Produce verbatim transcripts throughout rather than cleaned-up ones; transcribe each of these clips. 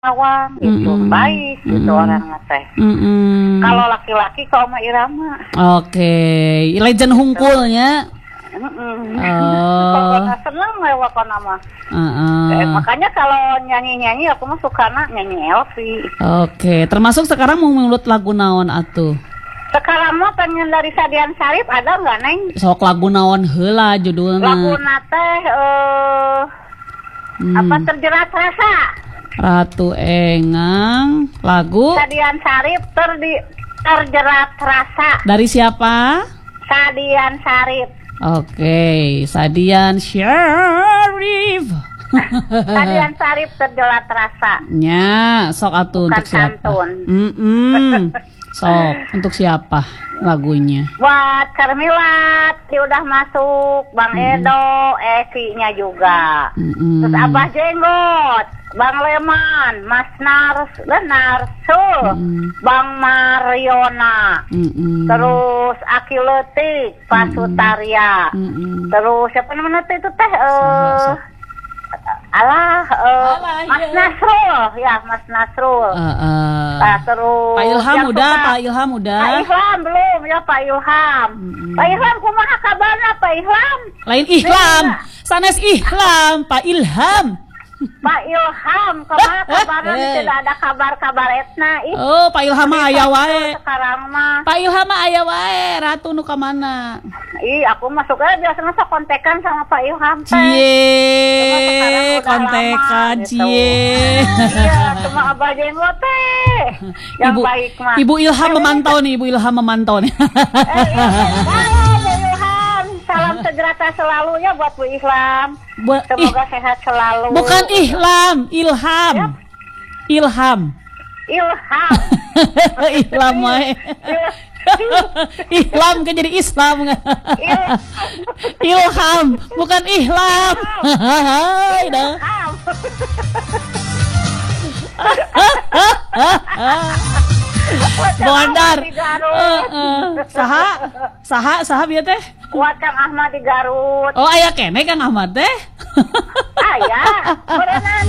awam gitu, Mm-mm. baik gitu Mm-mm. orangnya teh. Mm-mm. Kalau laki-laki kalau mah Irama. Oke, legend hungkulnya. Heeh. Oh. Pokoknya seneng lewat wakona mah. Uh-uh. Eh, makanya kalau nyanyi-nyanyi aku mah suka nyanyi Elvi. Oke, termasuk sekarang mau mulut lagu naon atuh? Sekarang mah pengen dari Sadian Sarip ada nggak Neng? Sok lagu naon heula judulna? Lagu nate eh Hmm. apa terjerat rasa? Ratu Engang, lagu Sadian Sarip terdi terjerat rasa. dari siapa? Sadian Sarip. Oke, Sadian Syarif. Sadian Sarip terjerat rasa. Nya, sok atuh Bukan untuk siapa? santun. Mm-mm. Sok untuk siapa lagunya? Buat Karmilat, dia udah masuk. Bang Edo, Evi-nya juga. Mm-mm. Terus Abah Jenggot, Bang Leman, Mas Nars, dan Narsul, Mm-mm. Bang Mariona, Mm-mm. terus Aki Letik, Pak Sutaria, Mm-mm. terus siapa namanya teh itu teh? Saha, Eh, saha. alah, eh, Alah, Mas iya. Nasrul, ya Mas Nasrul. Uh, uh. Nah, terus Pak Ilham yang udah, suka- Pak Ilham udah. Pak Ilham belum ya Pak Ilham. Mm-mm. Pak Ilham kumaha kabarna Pak Ilham? Lain Ihlam, Beda. sanes Ihlam, Pak Ilham. Pak Ilham kumaha kabarna? Eh. Tidak ada kabar-kabar etna. Ih, Oh, Pak Ilham mah aya wae. sekarang mah. Pak Ilham mah aya wae, ratu nu ka mana? Ih, aku masuk aja biasanya sok kontekan sama Pak Ilham teh. Cuma sekarang Cie, udah kontekan lama, gitu. cie. Iya, cuma Abah Jenggot teh. Yang Ibu, baik mah. Ibu Ilham Eh, memantau nih, Ibu Ilham memantau nih. Eh, iya, halo Bu Ilham. Salam sejahtera selalu ya buat Bu Ilham. Bu- ih, Semoga sehat selalu. bukan Ihlam, Ilham. Ya. Ilham. Ilham. Ilham wae. Il- Ihlam kan jadi Islam nggak? Il- Ilham, bukan Ihlam. Hai dah. Ilham. Bondar. Di Garut. Eh, eh. Saha? Saha, saha bieu teh? Buat Kang Ahmad di Garut. Oh, aya keneh Kang Ahmad teh. Ayah, berenan.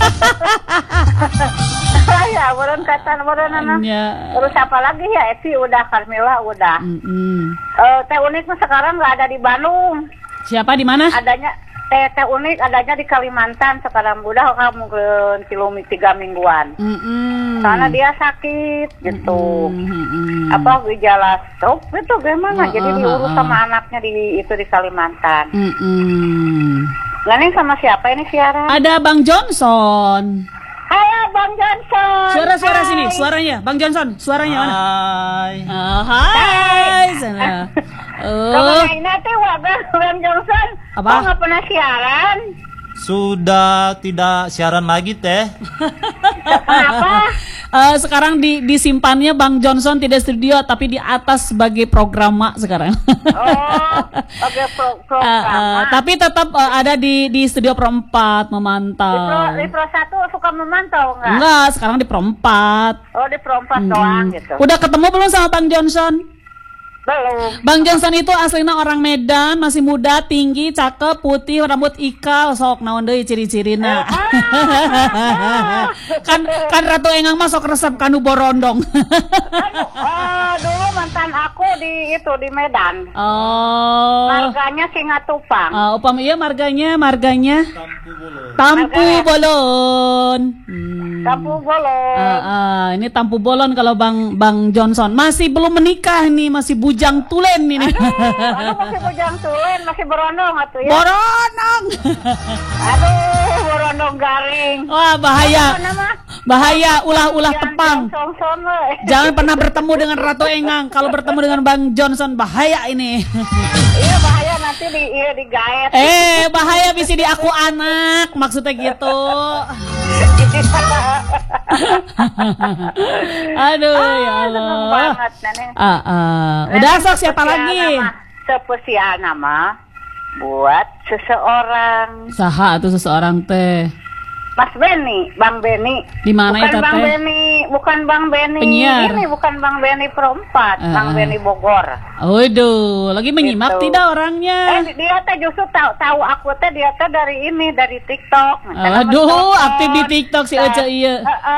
Ayah, beren katan berenan. Ya. Terus apa lagi ya? Evi udah, Carmila udah. Mm-mm. Eh, Teh Unik mah sekarang nggak ada di Bandung. Siapa di mana? Adanya Teh Teh Unik adanya di Kalimantan sekarang. Udah kamu ke kilomit tiga mingguan. Mm-mm. Karena dia sakit gitu. Mm-mm. Apa gejala stroke gitu gimana? Oh, Jadi oh, diurus oh, oh. sama anaknya di itu di Kalimantan. Mm-mm. Lain sama siapa ini siaran? Ada Bang Johnson. Halo Bang Johnson. Suara-suara Hai. sini, suaranya. Bang Johnson, suaranya mana? Hai. Oh, hai. Sana. Oh. Kemana ini teh wadah Bang Johnson? Apa? Kok nggak pernah siaran? Sudah tidak siaran lagi teh. Kenapa? Eh, sekarang di disimpannya Bang Johnson tidak studio tapi di atas sebagai programa sekarang. Oh, oke pro, pro, Eh, eh, tapi tetap eh, ada di di studio Pro empat di pro, memantau. di pro satu suka memantau nggak? Enggak, sekarang di Pro empat. Oh di pro empat doang gitu. Udah ketemu belum sama Bang Johnson? Belum. Bang Johnson itu aslinya orang Medan, masih muda, tinggi, cakep, putih, rambut ikal, sok naon deui ciri-cirina. kan kan Ratu Engang mah sok resep kanu borondong. Oh, dulu mantan aku di itu di Medan. Oh. Marganya Singatupang. Uh, upam iya marganya, marganya Tampu Bolon. Hmm. Tampu Bolon. Ah, ah, ini Tampu Bolon kalau Bang Bang Johnson masih belum menikah nih, masih bujang tulen ini. Aduh masih bujang tulen, masih berondong atuh ya. Borondong. Aduh, berondong garing. Wah, bahaya. Apa nama? Bahaya ulah-ulah tepang. Song-song we. Jangan pernah bertemu dengan Ratu Engang. Kalau bertemu dengan Bang Johnson bahaya ini. Iya bahaya nanti di iya digaet. Eh, bahaya bisa di aku anak. Maksudnya gitu. Aduh, ya Ah, seneng Allah. banget Nenek. Ah, ah. Udah sok siapa Spesial lagi? nama- Spesial nama buat seseorang. Saha atau seseorang teh? Mas Beni, Bang Beni. Di mana Bukan eta Bang teh? Beni, bukan Bang Benny. Penyiar. Ini bukan Bang Benny Perempat, Ah, Bang ah. Benny Bogor. Waduh, lagi menyimak Gitu. tidak Eh, orangnya? dia teh justru tahu tahu aku teh dia teh dari ini dari TikTok. Aduh, aktif di TikTok si Ece iya. Heeh.